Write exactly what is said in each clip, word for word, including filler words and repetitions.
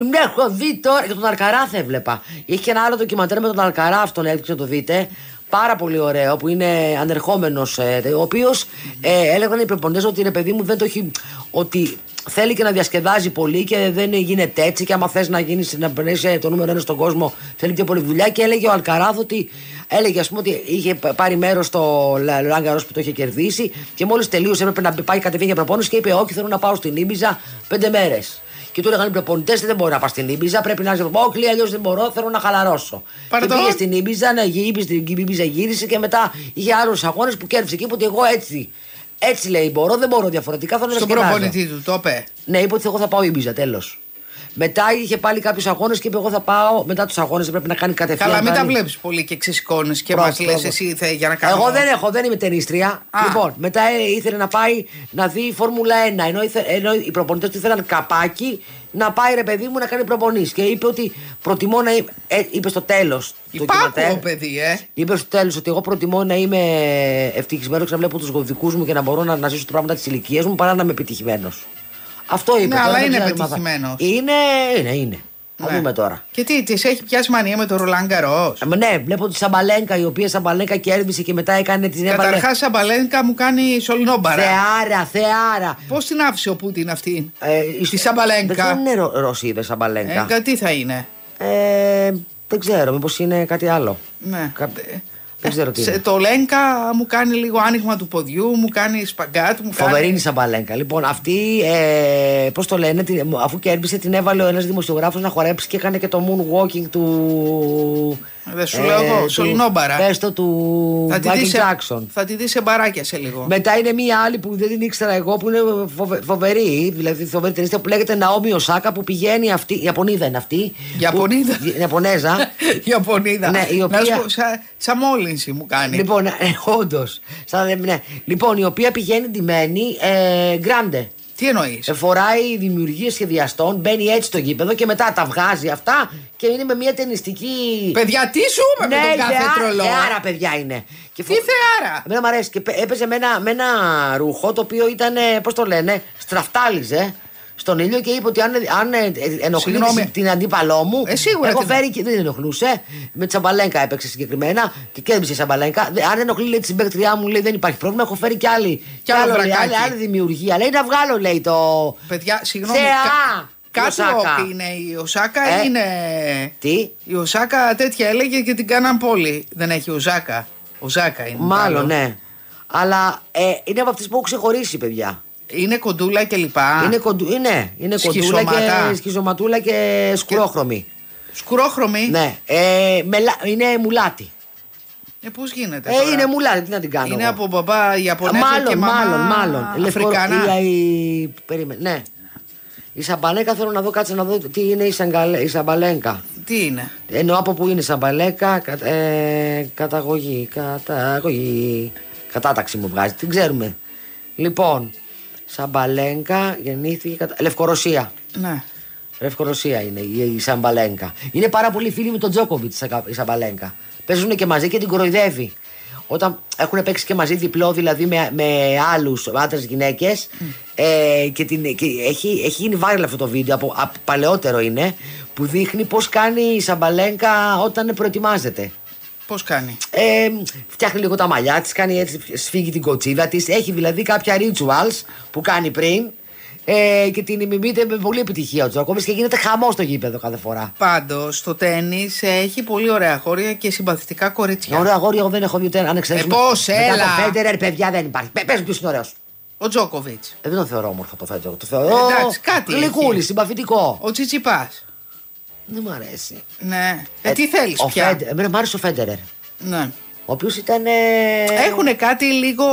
Ναι, έχω δει τώρα και τον Αλκαράθ έβλεπα. Είχε και ένα άλλο ντοκιμαντέρ με τον Αλκαράθ, τον έδειξε να το δείτε. Πάρα πολύ ωραίο, που είναι ανερχόμενος, ε, ο οποίος ε, έλεγαν οι προπονητές ότι ρε παιδί μου δεν το έχει. Ότι θέλει και να διασκεδάζει πολύ και δεν γίνεται έτσι. Και άμα θες να γίνεις να παίρνεις το νούμερο ένα στον κόσμο, θέλει πιο πολύ δουλειά. Και έλεγε ο Αλκαράθ ότι. Έλεγε, ας πούμε, ότι είχε πάρει μέρος στο Roland Garros που το είχε κερδίσει και μόλις τελείωσε έπρεπε να πάει κατευθείαν για προπόνηση και είπε: όχι, θέλω να πάω στην Ήμπιζα πέντε μέρες. Και του έλεγαν οι προπονητές: δεν μπορεί να πας στην Ήμπιζα, πρέπει να είσαι όχι, αλλιώς δεν μπορώ, θέλω να χαλαρώσω. Πάρε και το... πήγε στην Ήμπιζα, ναι, στην Ήμπιζα γύρισε και μετά είχε άλλους αγώνες που κέρδισε. Και είπε ότι εγώ έτσι. Έτσι λέει: μπορώ, δεν μπορώ διαφορετικά. Θέλω Στον προπονητή του, το είπε. Ναι, είπε ότι εγώ θα πάω Ήμπιζα, τέλος. Μετά είχε πάλι κάποιους αγώνες και είπε: εγώ θα πάω. Μετά τους αγώνες πρέπει να κάνει κατευθείαν. Καλά, μην κάνει... τα βλέπεις πολύ και ξεσηκώνεις και μας λες εσύ θε, για να κάνω. Εγώ δεν έχω, δεν είμαι ταινίστρια. Α. Λοιπόν, μετά ήθελε να πάει να δει Φόρμουλα ένα. Ενώ, ήθε, ενώ οι προπονητές του ήθελαν καπάκι να πάει ρε παιδί μου να κάνει προπονήσεις. Και είπε ότι προτιμώ να είμαι. Ε, είπε στο τέλος. Υπάρχω, παιδί, ε. Είπε στο τέλος ότι εγώ προτιμώ να είμαι ευτυχισμένος και να βλέπω τους δικούς μου και να μπορώ να, να ζήσω τα πράγματα της ηλικίας μου παρά να είμαι επιτυχημένος. Αυτό είπε. Ναι, τώρα, αλλά είναι πετυχημένος. Είναι, είναι, είναι. Ναι. Θα δούμε τώρα. Και τι, της έχει πιάσει μανία με το Roland Garros. Ε, ναι, βλέπω τη Σαμπαλένκα, η οποία Σαμπαλένκα κέρδισε και μετά έκανε την έβαλε. Καταρχάς, Σαμπαλένκα μου κάνει σολνόμπαρα. Θεάρα, θεάρα. Πώς την άφησε ο Πούτιν αυτή, ε, τη Σαμπαλένκα. Δεν είναι Ρο, Ρωσίδα Σαμπαλένκα. Ε, τι θα είναι. Ε, δεν ξέρω, μήπως είναι κάτι άλλο. Ναι. Κα... Δεν ξέρω τι. Σε, το Λέγκα μου κάνει λίγο άνοιγμα του ποδιού, μου κάνει σπαγκάτ, μου κάνει. Φοβερή είναι η Σαμπαλένκα. Λοιπόν, αυτή, ε, πώς το λένε, την, αφού κέρδισε, την έβαλε ο ένας δημοσιογράφος να χορέψει και έκανε και το moonwalking του. Δεν σου ε, λέω εγώ, σολνόμπαρα. Πες το του Μάικλ Τζάκσον. Θα τη δει σε μπαράκια σε λίγο. Μετά είναι μία άλλη που δεν την ήξερα εγώ που είναι φοβε, φοβερή, δηλαδή φοβερή ταινίστια που λέγεται Ναόμι Οσάκα που πηγαίνει αυτή. Η Ιαπωνίδα είναι αυτή. Ιαπωνίδα. Που, Ιαπωνέζα. Ιαπωνίδα. Ναι, η οποία. Να σου, σα, σαν μόλυνση μου κάνει. Λοιπόν, ε, όντως. Ναι. Λοιπόν, η οποία πηγαίνει ντυμένη ε, γκράντε. Τι εννοείς? Ε, φοράει δημιουργίες σχεδιαστών, μπαίνει έτσι στο γήπεδο και μετά τα βγάζει αυτά και είναι με μια ταινιστική. Παιδιά, τι ζούμε ναι, με τον κάθε θεά, τρολό. Θεάρα, παιδιά είναι. Και τι φο... θεάρα. Εμένα μου αρέσει. Και έπαιζε με ένα, με ένα ρούχο το οποίο ήταν, πώς το λένε, στραφτάλιζε στον ήλιο και είπε ότι αν, αν ενοχλεί την αντίπαλό μου. Ε, σίγουρα έχω την... φέρει και δεν ενοχλούσε. Με τη Σαμπαλένκα έπαιξε συγκεκριμένα και κέρδισε η Σαμπαλένκα. Αν ενοχλεί λέει, τη συμπαίκτριά μου, λέει δεν υπάρχει πρόβλημα. Έχω φέρει κι άλλη, κι άλλο άλλη, άλλη, άλλη δημιουργία. Λέει να βγάλω, λέει το. Παιδιά, συγγνώμη. Κάτω είναι η Οσάκα ε, είναι. Τι? Η Οσάκα τέτοια έλεγε και την κάναν πόλη. Δεν έχει Οσάκα. Οσάκα είναι. Μάλλον, άλλο. Ναι. Αλλά ε, είναι από αυτές που έχω ξεχωρίσει, παιδιά. Είναι κοντούλα και λοιπά. Είναι, κοντου... είναι, είναι κοντούλα και σχιζωματούλα και σκουρόχρωμη. Και... Σκουρόχρωμη. Ναι. Ε, μελα... Είναι μουλάτη. Ε, πώς γίνεται. Ε, τώρα? Είναι μουλάτη, τι να την κάνω. Είναι εγώ. Από μπαμπά Ιαπωνέζα μάλλον, και μαμά μάλλον, μάλλον. Αφρικάνα. Η... Η... Περίμενε. Ναι. Η Σαμπαλέκα θέλω να δω, κάτσε να δω τι είναι η, Σαγκαλέ... η Σαμπαλέκα. Τι είναι. Εννοώ από πού είναι η Σαμπαλέκα. Κα... Ε... Καταγωγή. Καταγωγή. Κατάταξη μου βγάζει. Την ξέρουμε. Λοιπόν. Σαμπαλένκα γεννήθηκε. Κατα... Λευκορωσία. Ναι. Λευκορωσία είναι η, η Σαμπαλένκα. Είναι πάρα πολύ φίλοι με τον Τζόκοβιτ η Σαμπαλένκα. Παίζουν και μαζί και την κοροϊδεύει. Όταν έχουν παίξει και μαζί διπλό, δηλαδή με, με άλλους άντρες γυναίκες. Mm. Ε, και, την, και έχει, έχει γίνει viral αυτό το βίντεο, από, από παλαιότερο είναι, που δείχνει πώς κάνει η Σαμπαλένκα όταν προετοιμάζεται. Πώς κάνει? Ε, φτιάχνει λίγο τα μαλλιά της, κάνει έτσι, σφίγγει την κοτσίδα της. Έχει δηλαδή κάποια rituals που κάνει πριν. Ε, και την μιμείται με πολύ επιτυχία ο Τζόκοβιτς και γίνεται χαμός στο γήπεδο κάθε φορά. Πάντως στο τένις έχει πολύ ωραία αγόρια και συμπαθητικά κορίτσια. Ωραία αγόρια, εγώ δεν έχω δει ούτε αν εξαιρετικά. Ε, πώς, έλα! Μετά το Φέντερερ, παιδιά δεν υπάρχει. Πες μου ποιος είναι ωραίος. Ο Τζόκοβιτς. Ε, δεν τον θεωρώ όμορφο το Φέντερερ. Το θεωρώ. Εντάξει, κάτι. Γλυκούλη, συμπαθητικό. Ο Τσιτσιπάς. Δεν μου αρέσει. Ναι. Ε, ε τι θέλεις πια. Φέντε... Εμένα μου άρεσε ο Φέντερερ. Ναι. Ο οποίος ήταν. Έχουν κάτι λίγο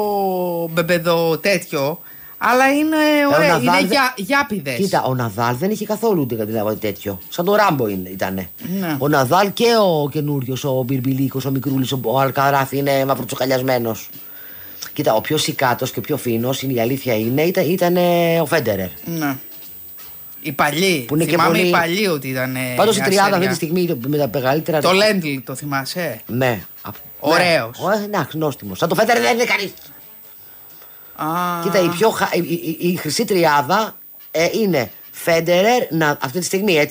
μπεμπεδο τέτοιο. Αλλά είναι ωραία, είναι Ναδάλ, για, γιάπηδες. Κοίτα, ο Ναδάλ δεν είχε καθόλου δηλαδή, τέτοιο. Σαν το Ράμπο ήταν. Ναι. Ο Ναδάλ και ο καινούριος, ο Μπιρμπιλίκος, ο Μικρούλης, ο, ο Αλκαράθ είναι μαυροτσοκαλιασμένος. Κοίτα, ο πιο σικάτος και ο πιο φίνος, η αλήθεια είναι, ήταν, ήταν ο Φέντερερ. Ναι. Οι παλιοί. Που είναι θυμάμαι πολύ... οι παλιοί ότι ήταν. Πάντως η τριάδα αυτή τη στιγμή με τα μεγαλύτερα. Το Λέντλ το θυμάσαι. Ναι. Ωραίος. Ναι, εντάξει, νόστιμος. Σαν το Φέντερερ δεν είναι κανείς. Α. Κοίτα, η, πιο, η, η, η χρυσή τριάδα ε, είναι Φέντερερ, αυτή τη στιγμή έτσι.